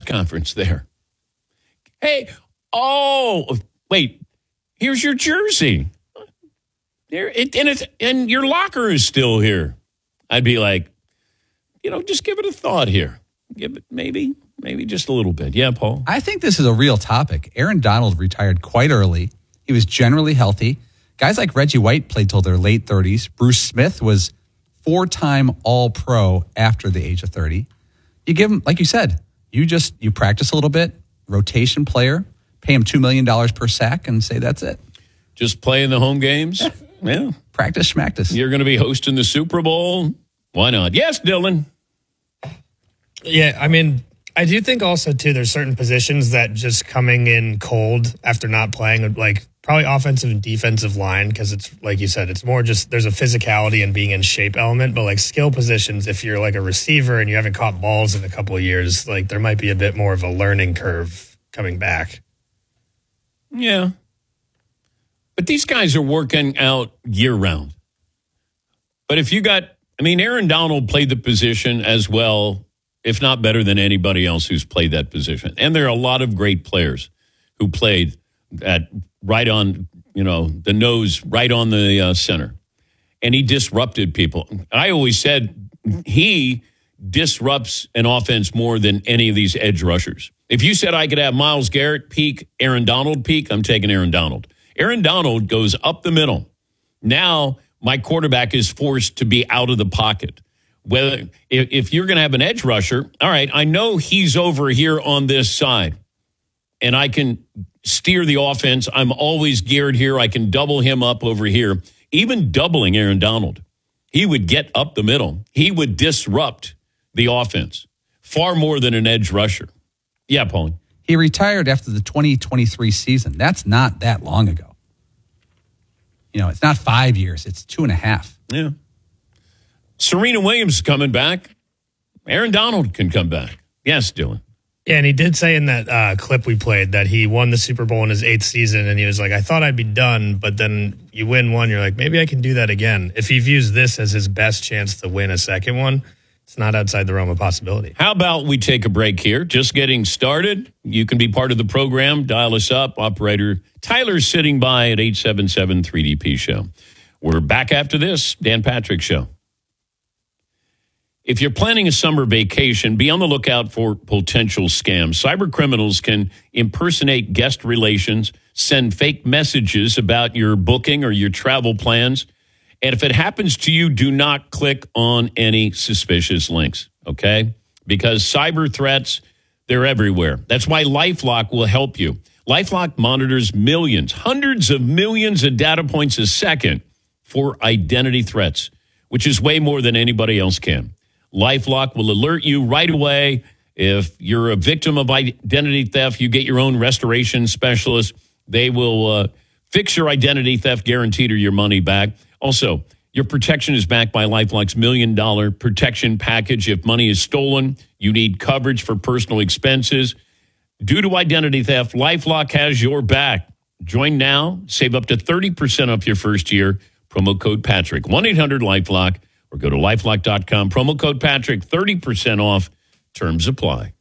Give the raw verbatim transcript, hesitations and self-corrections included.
conference there. Hey, oh, wait, here's your jersey. There, it, and, it's, and your locker is still here. I'd be like, you know, just give it a thought here. Give it maybe, maybe just a little bit. Yeah, Paul? I think this is a real topic. Aaron Donald retired quite early. He was generally healthy. Guys like Reggie White played till their late thirties. Bruce Smith was four-time All-Pro after the age of thirty. You give him, like you said, you just, you practice a little bit, rotation player, pay him two million dollars per sack and say that's it. Just play in the home games? Yeah. Practice, schmactus. You're going to be hosting the Super Bowl? Why not? Yes, Dylan. Yeah, I mean, I do think also, too, there's certain positions that just coming in cold after not playing, like probably offensive and defensive line, because it's, like you said, it's more just there's a physicality and being in shape element, but like skill positions, if you're like a receiver and you haven't caught balls in a couple of years, like there might be a bit more of a learning curve coming back. Yeah. But these guys are working out year-round. But if you got, I mean, Aaron Donald played the position as well, if not better than anybody else who's played that position. And there are a lot of great players who played at right on, you know, the nose, right on the uh, center. And he disrupted people. I always said he disrupts an offense more than any of these edge rushers. If you said I could have Myles Garrett peak, Aaron Donald peak, I'm taking Aaron Donald. Aaron Donald goes up the middle. Now my quarterback is forced to be out of the pocket. Whether if, if you're going to have an edge rusher, all right, I know he's over here on this side, and I can steer the offense. I'm always geared here. I can double him up over here. Even doubling Aaron Donald, he would get up the middle. He would disrupt the offense far more than an edge rusher. Yeah, Paulie. He retired after the twenty twenty-three season. That's not that long ago. You know, it's not five years. It's two and a half. Yeah. Serena Williams is coming back. Aaron Donald can come back. Yes, Dylan. Yeah, and he did say in that uh, clip we played that he won the Super Bowl in his eighth season, and he was like, I thought I'd be done, but then you win one, you're like, maybe I can do that again. If he views this as his best chance to win a second one, it's not outside the realm of possibility. How about we take a break here? Just getting started. You can be part of the program. Dial us up. Operator Tyler's sitting by at eight seven seven three D P show. We're back after this. Dan Patrick Show. If you're planning a summer vacation, be on the lookout for potential scams. Cyber criminals can impersonate guest relations, send fake messages about your booking or your travel plans. And if it happens to you, do not click on any suspicious links, okay? Because cyber threats, they're everywhere. That's why LifeLock will help you. LifeLock monitors millions, hundreds of millions of data points a second for identity threats, which is way more than anybody else can. LifeLock will alert you right away. If you're a victim of identity theft, you get your own restoration specialist. They will uh, fix your identity theft guaranteed or your money back. Also, your protection is backed by LifeLock's million dollar protection package. If money is stolen, you need coverage for personal expenses. Due to identity theft, LifeLock has your back. Join now. Save up to thirty percent off your first year. Promo code Patrick. one eight hundred LifeLock or go to LifeLock dot com. Promo code Patrick, thirty percent off. Terms apply.